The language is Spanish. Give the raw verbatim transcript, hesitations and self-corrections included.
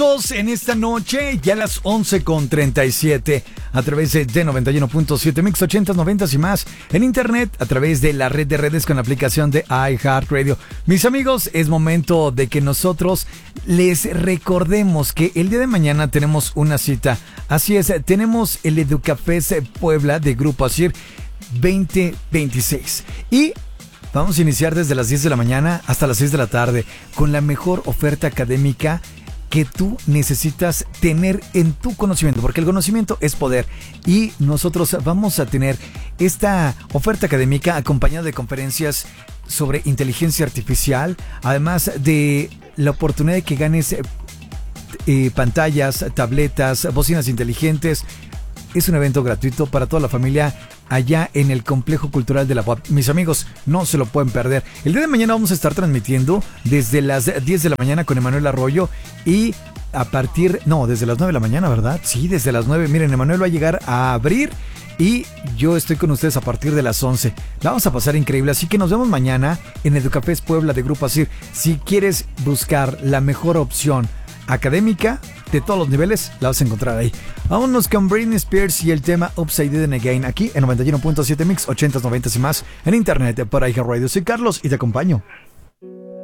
En esta noche, ya a las once con treinta y siete, a través de noventa y uno punto siete Mix ochenta, noventa y más, en internet, a través de la red de redes con la aplicación de iHeartRadio. Mis amigos, es momento de que nosotros les recordemos que el día de mañana tenemos una cita. Así es, tenemos el Educafest Puebla de Grupo Asir veinte veintiséis. Y vamos a iniciar desde las diez de la mañana hasta las seis de la tarde con la mejor oferta académica que tú necesitas tener en tu conocimiento, porque el conocimiento es poder, y nosotros vamos a tener esta oferta académica acompañada de conferencias sobre inteligencia artificial, además de la oportunidad de que ganes eh, pantallas, tabletas, bocinas inteligentes. Es un evento gratuito para toda la familia allá en el Complejo Cultural de la U A P. Mis amigos, no se lo pueden perder. El día de mañana vamos a estar transmitiendo desde las diez de la mañana con Emanuel Arroyo y a partir... No, desde las nueve de la mañana, ¿verdad? Sí, desde las nueve. Miren, Emanuel va a llegar a abrir y yo estoy con ustedes a partir de las once. La vamos a pasar increíble, así que nos vemos mañana en Educafest Puebla de Grupo Asir. Si quieres buscar la mejor opción académica de todos los niveles, la vas a encontrar ahí. Vámonos con Britney Spears y el tema Upside Down Again, aquí en noventa y uno punto siete Mix ochenta, noventa y más, en internet por iHeartRadio. Soy Carlos y te acompaño.